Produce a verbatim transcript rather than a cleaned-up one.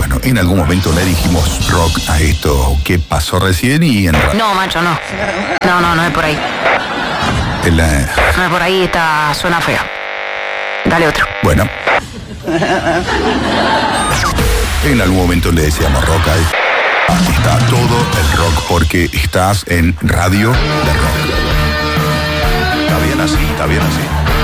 Bueno, en algún momento le dijimos rock a esto que pasó recién y en ra- No, macho, no. No, no, no es por ahí. en la- No es por ahí, está, suena feo. Dale otro. Bueno. En algún momento le decíamos rock a esto. Aquí está todo el rock porque estás en radio de rock. Está bien así, está bien así.